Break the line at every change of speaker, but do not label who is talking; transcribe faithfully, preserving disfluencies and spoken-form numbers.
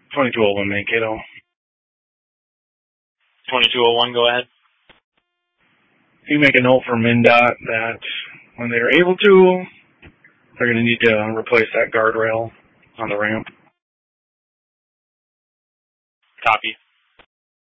twenty-two oh one Mankato.
twenty-two oh one, go ahead.
You make a note for MnDOT that when they're able to, they're going to need to replace that guardrail on the ramp.
Copy.